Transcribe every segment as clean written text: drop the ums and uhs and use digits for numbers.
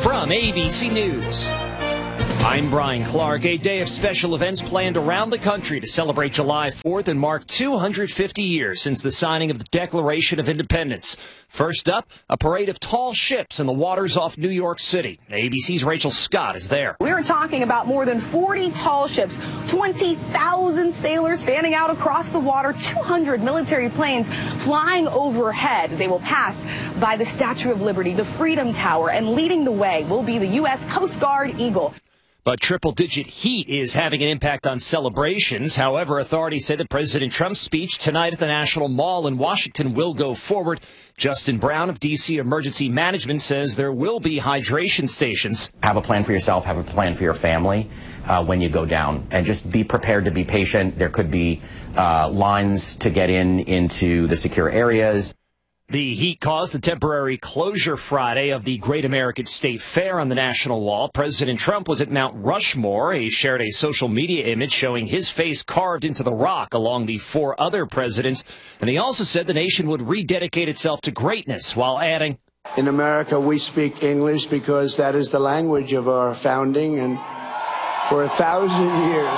From ABC News, I'm Brian Clark. A day of special events planned around the country to celebrate July 4th and mark 250 years since the signing of the Declaration of Independence. First up, a parade of tall ships in the waters off New York City. ABC's Rachel Scott is there. We're talking about more than 40 tall ships, 20,000 sailors fanning out across the water, 200 military planes flying overhead. They will pass by the Statue of Liberty, the Freedom Tower, and leading the way will be the U.S. Coast Guard Eagle. But triple-digit heat is having an impact on celebrations. However, authorities say that President Trump's speech tonight at the National Mall in Washington will go forward. Justin Brown of D.C. Emergency Management says there will be hydration stations. Have a plan for yourself, have a plan for your family when you go down, and just be prepared to be patient. There could be lines to get into the secure areas. The heat caused the temporary closure Friday of the Great American State Fair on the National Wall. President Trump was at Mount Rushmore. He shared a social media image showing his face carved into the rock along the four other presidents. And he also said the nation would rededicate itself to greatness, while adding, "In America, we speak English because that is the language of our founding, and for 1,000 years,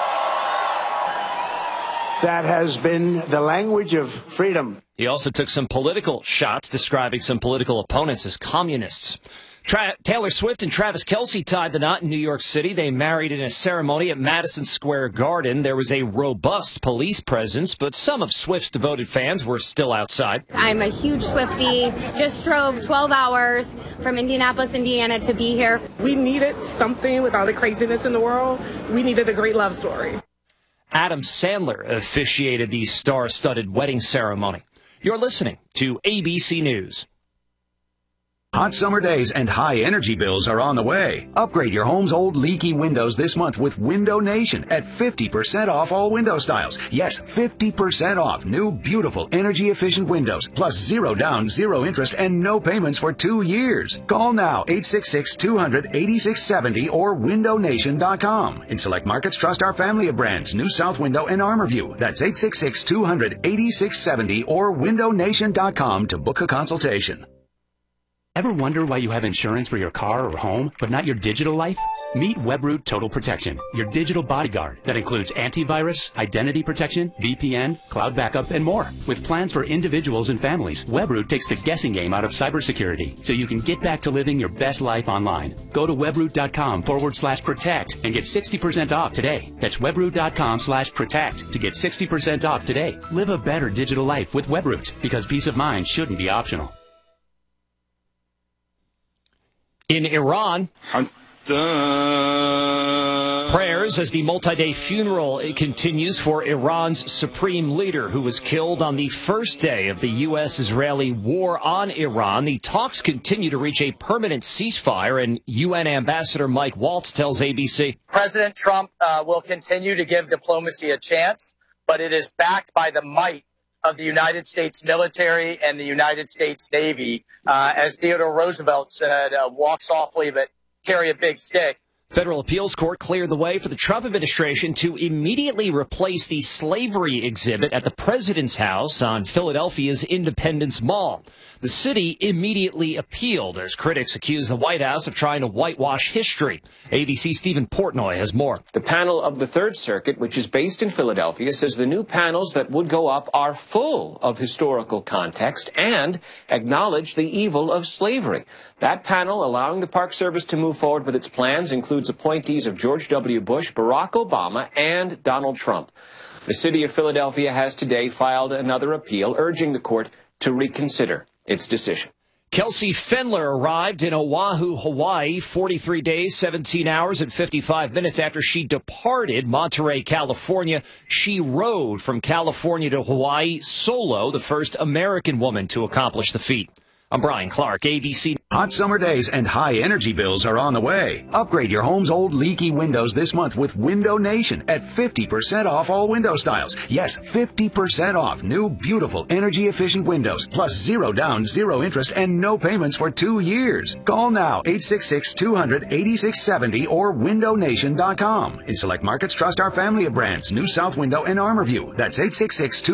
that has been the language of freedom." He also took some political shots, describing some political opponents as communists. Taylor Swift and Travis Kelce tied the knot in New York City. They married in a ceremony at Madison Square Garden. There was a robust police presence, but some of Swift's devoted fans were still outside. I'm a huge Swiftie. Just drove 12 hours from Indianapolis, Indiana to be here. We needed something with all the craziness in the world. We needed a great love story. Adam Sandler officiated the star-studded wedding ceremony. You're listening to ABC News. Hot summer days and high energy bills are on the way. Upgrade your home's old leaky windows this month with Window Nation at 50% off all window styles. Yes, 50% off new, beautiful, energy-efficient windows, plus zero down, zero interest, and no payments for 2 years. Call now, 866-200-8670 or windownation.com. In select markets, trust our family of brands, New South Window and ArmorView. That's 866-200-8670 or windownation.com to book a consultation. Ever wonder why you have insurance for your car or home, but not your digital life? Meet Webroot Total Protection, your digital bodyguard that includes antivirus, identity protection, VPN, cloud backup, and more. With plans for individuals and families, Webroot takes the guessing game out of cybersecurity so you can get back to living your best life online. Go to webroot.com/protect and get 60% off today. That's webroot.com/protect to get 60% off today. Live a better digital life with Webroot, because peace of mind shouldn't be optional. In Iran, prayers as the multi-day funeral continues for Iran's supreme leader, who was killed on the first day of the U.S.-Israeli war on Iran. The talks continue to reach a permanent ceasefire, and UN Ambassador Mike Waltz tells ABC. President Trump will continue to give diplomacy a chance, but it is backed by the might of the United States military and the United States Navy. As Theodore Roosevelt said, walk softly but carry a big stick. Federal appeals court cleared the way for the Trump administration to immediately replace the slavery exhibit at the president's house on Philadelphia's Independence Mall. The city immediately appealed as critics accused the White House of trying to whitewash history. ABC's Stephen Portnoy has more. The panel of the Third Circuit, which is based in Philadelphia, says the new panels that would go up are full of historical context and acknowledge the evil of slavery. That panel, allowing the Park Service to move forward with its plans, includes appointees of George W. Bush, Barack Obama, and Donald Trump. The city of Philadelphia has today filed another appeal urging the court to reconsider its decision. Kelsey Fendler arrived in Oahu, Hawaii, 43 days, 17 hours, and 55 minutes after she departed Monterey, California. She rode from California to Hawaii solo, the first American woman to accomplish the feat. I'm Brian Clark, ABC. Hot summer days and high energy bills are on the way. Upgrade your home's old leaky windows this month with Window Nation at 50% off all window styles. Yes, 50% off new, beautiful, energy-efficient windows, plus zero down, zero interest, and no payments for 2 years. Call now, 866-200-8670 or windownation.com. In select markets, trust our family of brands, New South Window and ArmorView. That's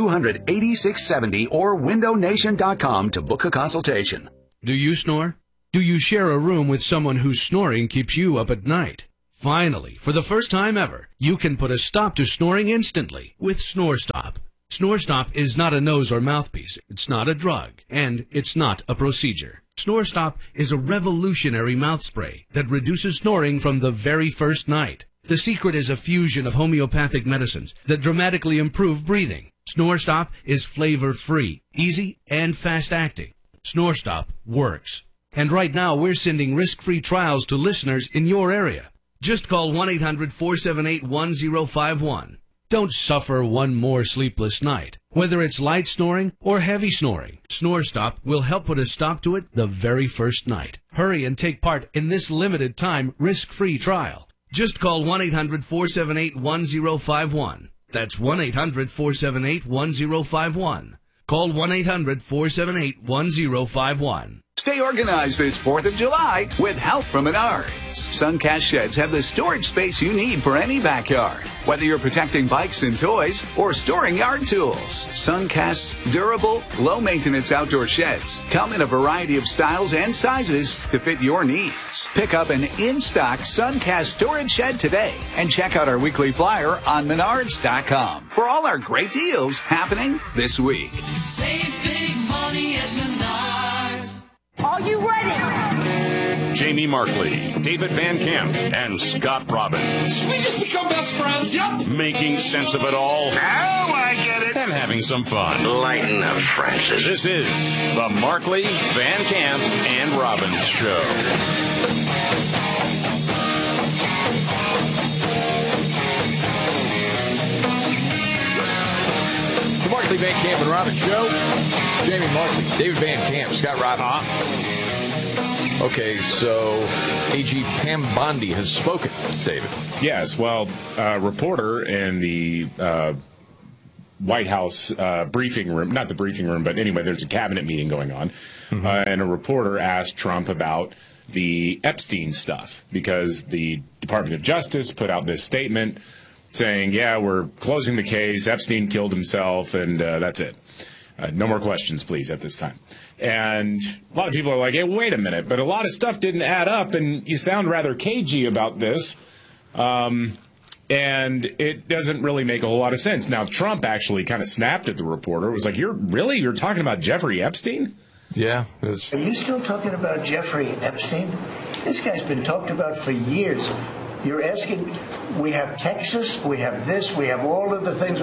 866-200-8670 or windownation.com to book a consultation. Do you snore? Do you share a room with someone whose snoring keeps you up at night? Finally, for the first time ever, you can put a stop to snoring instantly with SnoreStop. SnoreStop is not a nose or mouthpiece, it's not a drug, and it's not a procedure. SnoreStop is a revolutionary mouth spray that reduces snoring from the very first night. The secret is a fusion of homeopathic medicines that dramatically improve breathing. SnoreStop is flavor-free, easy, and fast-acting. SnoreStop works. And right now, we're sending risk-free trials to listeners in your area. Just call 1-800-478-1051. Don't suffer one more sleepless night. Whether it's light snoring or heavy snoring, SnoreStop will help put a stop to it the very first night. Hurry and take part in this limited time risk-free trial. Just call 1-800-478-1051. That's 1-800-478-1051. Call 1-800-478-1051. Stay organized this 4th of July with help from Menards. Suncast sheds have the storage space you need for any backyard. Whether you're protecting bikes and toys or storing yard tools, Suncast's durable, low-maintenance outdoor sheds come in a variety of styles and sizes to fit your needs. Pick up an in-stock Suncast storage shed today and check out our weekly flyer on Menards.com for all our great deals happening this week. Save big money at Menards. Are you ready? Jamie Markley, David Van Camp, and Scott Robbins. We just become best friends. Yep. Making sense of it all. Now I get it. And having some fun. Lighten up, Francis. This is the Markley, Van Camp, and Robbins Show. The Markley, Van Camp, and Robbins Show. Jamie Markley, David Van Camp, Scott Robbins. Okay, so AG Pam Bondi has spoken, David. Yes, well, a reporter in the White House briefing room, not the briefing room, but anyway, there's a cabinet meeting going on, and a reporter asked Trump about the Epstein stuff, because the Department of Justice put out this statement saying, yeah, we're closing the case, Epstein killed himself, and that's it. No more questions, please, at this time. And a lot of people are like, hey, wait a minute, but a lot of stuff didn't add up, and you sound rather cagey about this, and it doesn't really make a whole lot of sense. Now, Trump actually kind of snapped at the reporter. It was like, you're talking about Jeffrey Epstein? Yeah. Are you still talking about Jeffrey Epstein? This guy's been talked about for years. You're asking, we have Texas, we have this, we have all of the things.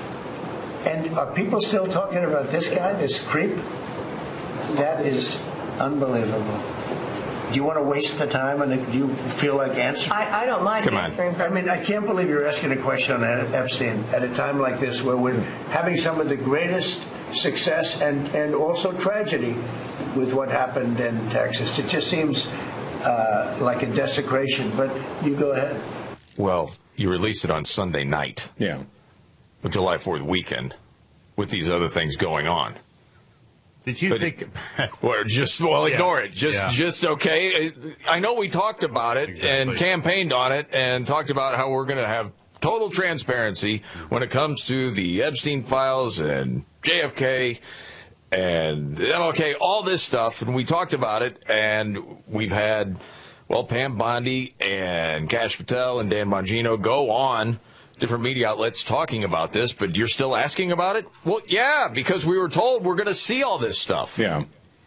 And are people still talking about this guy, this creep? That is unbelievable. Do you want to waste the time, and do you feel like answering? I don't mind answering. I mean, I can't believe you're asking a question on Epstein at a time like this, where we're having some of the greatest success and also tragedy with what happened in Texas. It just seems like a desecration, but you go ahead. Well, you released it on Sunday night. Yeah. The July 4th weekend, with these other things going on. Did you think? Ignore it. Just okay. I know we talked about it and campaigned on it and talked about how we're going to have total transparency when it comes to the Epstein files and JFK and MLK, all this stuff. And we talked about it, and we've had, Pam Bondi and Kash Patel and Dan Bongino go on different media outlets talking about this, but you're still asking about it? Well, yeah, because we were told we're going to see all this stuff. Yeah.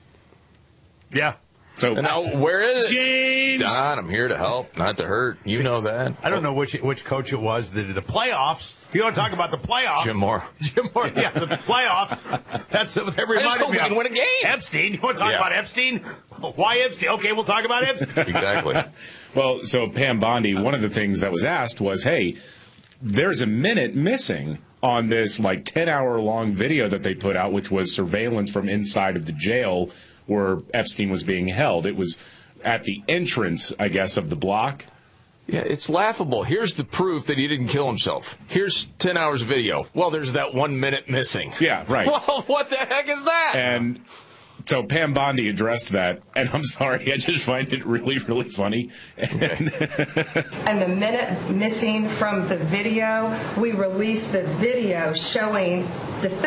Yeah. So and now, where is James? Don, I'm here to help, not to hurt. You know that. I don't know which coach it was. The playoffs. You want to talk about the playoffs? Jim Moore. Yeah, the playoffs. That's what they reminded me of. I just hope we can win a game. Epstein. You want to talk about Epstein? Why Epstein? Okay, we'll talk about Epstein. Exactly. Well, so Pam Bondi, one of the things that was asked was, hey, there's a minute missing on this 10-hour-long video that they put out, which was surveillance from inside of the jail where Epstein was being held. It was at the entrance, I guess, of the block. Yeah, it's laughable. Here's the proof that he didn't kill himself. Here's 10 hours of video. Well, there's that 1 minute missing. Yeah, right. Well, what the heck is that? And so Pam Bondi addressed that, and I'm sorry, I just find it really, really funny. And the minute missing from the video, we released the video showing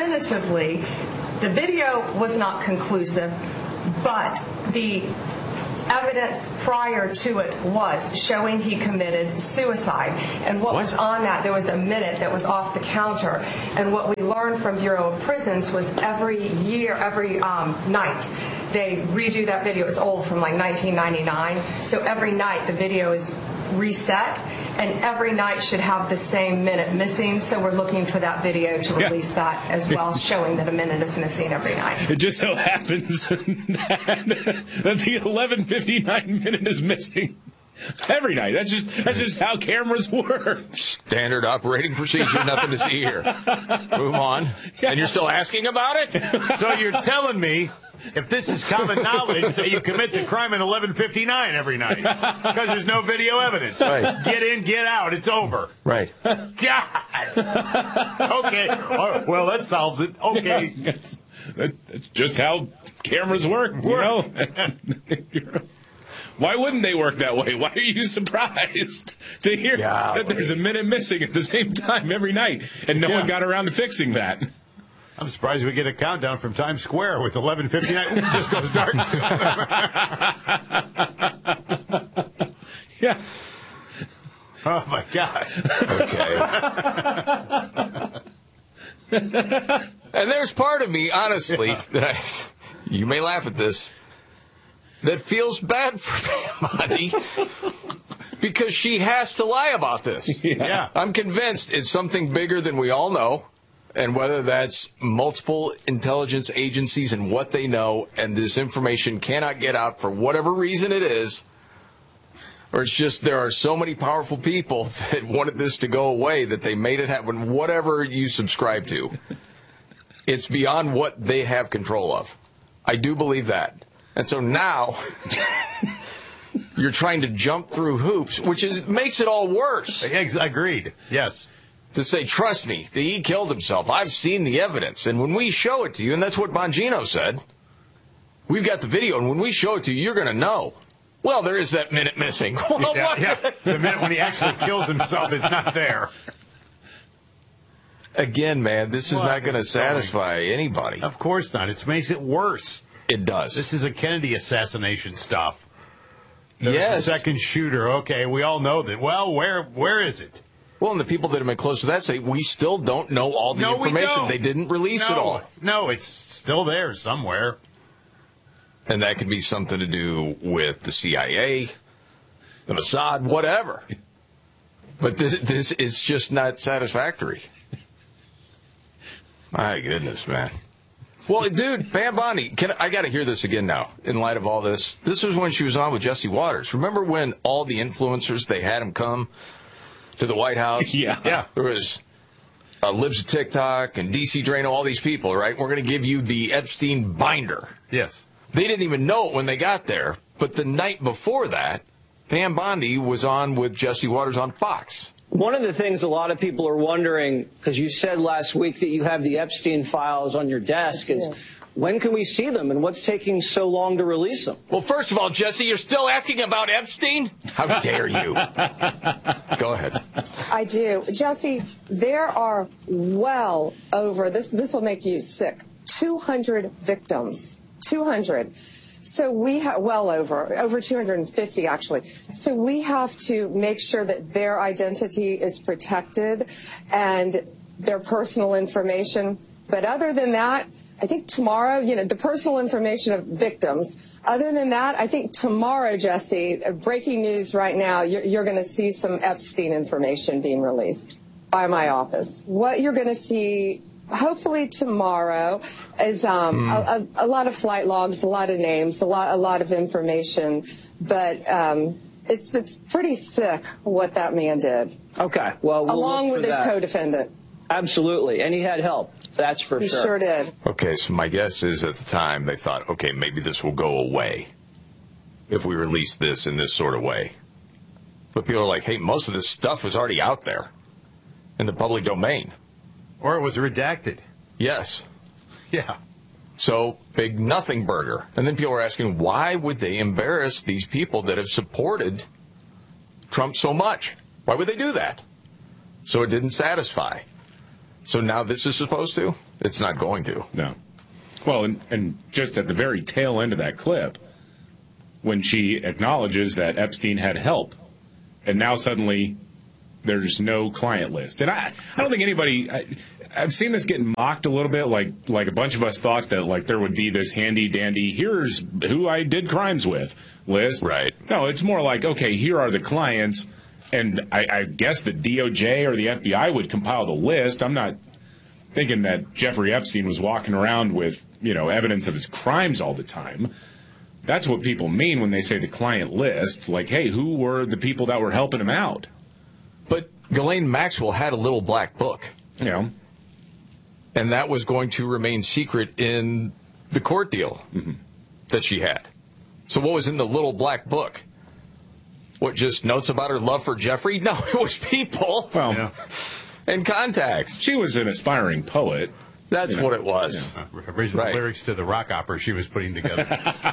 definitively the video was not conclusive, but the evidence prior to it was showing he committed suicide. And what was on that, there was a minute that was off the counter. And what we learned from Bureau of Prisons was every night, they redo that video. It's old, from like 1999. So every night the video is reset, and every night should have the same minute missing. So we're looking for that video to release that as well, showing that a minute is missing every night. It just so happens that the 11:59 minute is missing every night. That's just how cameras work. Standard operating procedure. Nothing to see here. Move on. Yeah. And you're still asking about it? So you're telling me, if this is common knowledge, that you commit the crime at 11:59 every night because there's no video evidence. Right. Get in, get out. It's over. Right. God. Okay. Well, that solves it. Okay. That's just how cameras work. You know? Why wouldn't they work that way? Why are you surprised to hear that there's a minute missing at the same time every night, and no one got around to fixing that? I'm surprised we get a countdown from Times Square with 11:59. It just goes dark. Yeah. Oh, my God. Okay. And there's part of me, honestly, that you may laugh at this, that feels bad for Pam Bondi because she has to lie about this. Yeah. I'm convinced it's something bigger than we all know. And whether that's multiple intelligence agencies and what they know, and this information cannot get out for whatever reason it is, or it's just there are so many powerful people that wanted this to go away that they made it happen, whatever you subscribe to. It's beyond what they have control of. I do believe that. And so now you're trying to jump through hoops, which makes it all worse. Agreed. Yes. To say, trust me, he killed himself. I've seen the evidence. And when we show it to you, and that's what Bongino said, we've got the video, and when we show it to you, you're going to know. Well, there is that minute missing. Well, yeah. The minute when he actually kills himself is not there. Again, man, this is not going to satisfy anybody. Of course not. It makes it worse. It does. This is a Kennedy assassination stuff. Yes. The second shooter. Okay, we all know that. Well, where is it? Well, and the people that have been close to that say, we still don't know all the information. They didn't release it all. No, it's still there somewhere. And that could be something to do with the CIA, the Mossad, whatever. But this is just not satisfactory. My goodness, man. Well, dude, Pam Bondi, I got to hear this again now in light of all this. This was when she was on with Jesse Waters. Remember when all the influencers, they had him come to the White House? Yeah. There was Libs of TikTok and DC Drano, all these people, right? We're going to give you the Epstein binder. Yes. They didn't even know it when they got there. But the night before that, Pam Bondi was on with Jesse Waters on Fox. One of the things a lot of people are wondering, because you said last week that you have the Epstein files on your desk, is when can we see them and what's taking so long to release them? Well, first of all, Jesse, you're still asking about Epstein? How dare you? Go ahead. I do. Jesse, there are well over, this will make you sick, 200 victims. 200. So we have over 250 actually. So we have to make sure that their identity is protected and their personal information. But other than that, I think tomorrow, the personal information of victims. Other than that, I think tomorrow, Jesse, breaking news right now, you're going to see some Epstein information being released by my office. What you're going to see hopefully tomorrow is a lot of flight logs, a lot of names, a lot of information, but it's pretty sick what that man did. Okay, well, along with his co-defendant. Absolutely, and he had help. That's for sure. He sure did. Okay, so my guess is at the time they thought, okay, maybe this will go away if we release this in this sort of way. But people are like, hey, most of this stuff was already out there in the public domain. Or it was redacted. Yes. Yeah. So, big nothing burger. And then people are asking, why would they embarrass these people that have supported Trump so much? Why would they do that? So it didn't satisfy. So now this is supposed to? It's not going to. No. Well, and just at the very tail end of that clip, when she acknowledges that Epstein had help. And now suddenly there's no client list. And I don't think anybody... I've seen this getting mocked a little bit, like a bunch of us thought that like there would be this handy-dandy, here's who I did crimes with list. Right. No, it's more like, okay, here are the clients, and I guess the DOJ or the FBI would compile the list. I'm not thinking that Jeffrey Epstein was walking around with, evidence of his crimes all the time. That's what people mean when they say the client list. Like, hey, who were the people that were helping him out? But Ghislaine Maxwell had a little black book. And that was going to remain secret in the court deal that she had. So what was in the little black book? What, just notes about her love for Jeffrey? No, it was people and contacts. She was an aspiring poet. That's what it was. Original lyrics to the rock opera she was putting together.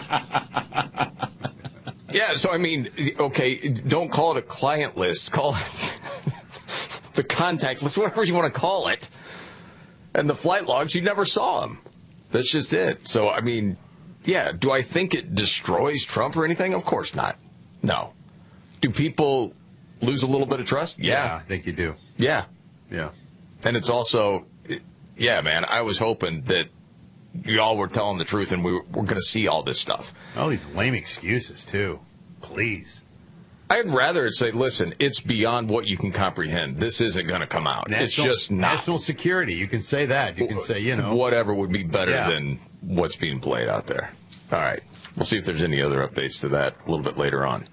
Yeah, so I mean, okay, don't call it a client list. Call it the contact list, whatever you want to call it. And the flight logs, you never saw them. That's just it. So, I mean, yeah, do I think it destroys Trump or anything? Of course not. No. Do people lose a little bit of trust? Yeah. I think you do. Yeah. Yeah. And it's also, yeah, man, I was hoping that y'all were telling the truth and we're going to see all this stuff. All these lame excuses, too. Please. I'd rather say, listen, it's beyond what you can comprehend. This isn't going to come out. It's just not. National security. You can say that. You can say, whatever would be better than what's being played out there. All right. We'll see if there's any other updates to that a little bit later on.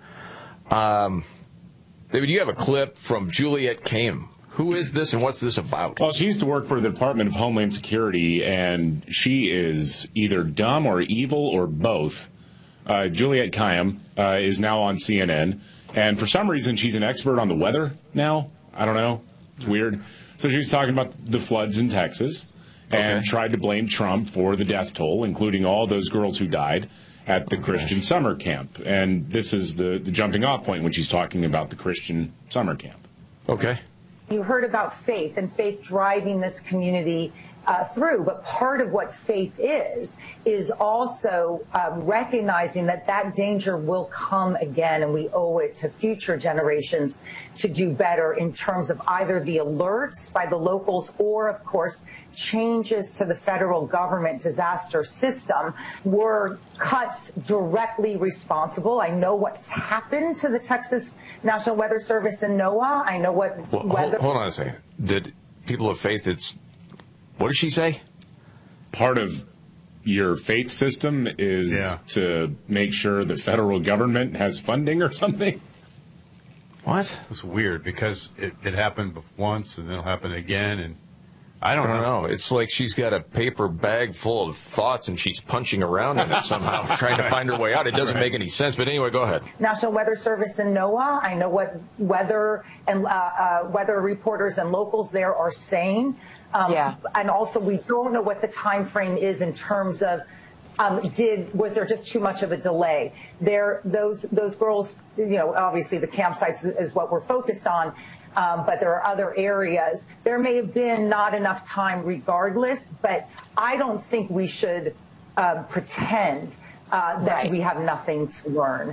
David, you have a clip from Juliette Kayyem. Who is this and what's this about? Well, she used to work for the Department of Homeland Security, and she is either dumb or evil or both. Juliette Kayyem is now on CNN. And for some reason, she's an expert on the weather now. I don't know. It's weird. So she was talking about the floods in Texas and tried to blame Trump for the death toll, including all those girls who died at the Christian summer camp. And this is the jumping off point when she's talking about the Christian summer camp. Okay. You heard about faith and faith driving this community through, but part of what faith is also recognizing that danger will come again, and we owe it to future generations to do better in terms of either the alerts by the locals or, of course, changes to the federal government disaster system. Were cuts directly responsible? I know what's happened to the Texas National Weather Service and NOAA. I know what weather... Hold on a second. Did people of faith, what did she say? Part of your faith system is to make sure the federal government has funding or something? What? It's weird because it happened once and it'll happen again, and I don't know. It's like she's got a paper bag full of thoughts and she's punching around in it somehow, trying to find her way out. It doesn't make any sense. But anyway, go ahead. National Weather Service and NOAA, I know what weather and weather reporters and locals there are saying. And also, we don't know what the time frame is in terms of was there just too much of a delay? Those girls, obviously the campsites is what we're focused on, but there are other areas. There may have been not enough time regardless, but I don't think we should pretend that we have nothing to learn.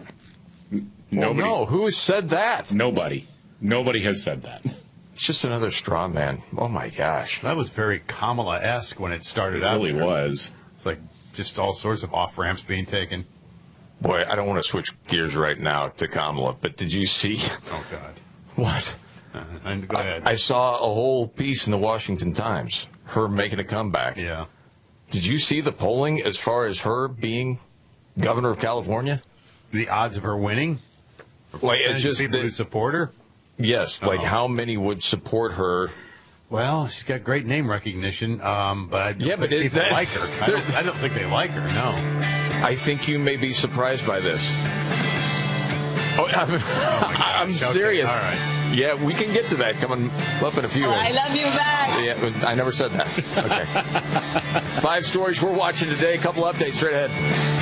No, who said that? Nobody. Nobody has said that. It's just another straw man. Oh, my gosh. That was very Kamala-esque when it started out. It really was. It's like just all sorts of off-ramps being taken. Boy, I don't want to switch gears right now to Kamala, but did you see? Oh, God. What? Go ahead. I saw a whole piece in the Washington Times, her making a comeback. Yeah. Did you see the polling as far as her being governor of California? The odds of her winning? Like, it's just people who support her? Yes, like how many would support her? Well, she's got great name recognition, but I don't think is people like her. I don't think they like her, no. I think you may be surprised by this. I'm serious. All right. Yeah, we can get to that coming up in a few. I love you back. Yeah, I never said that. Okay. 5 stories we're watching today. A couple updates straight ahead.